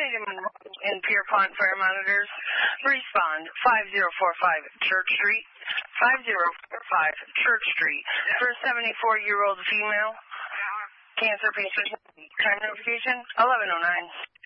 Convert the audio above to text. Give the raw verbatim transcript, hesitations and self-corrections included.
Item in Pierpont Fire Monitors. Respond five zero four five Church Street, five zero four five Church Street for a seventy-four-year-old female cancer patient. Time notification eleven oh nine.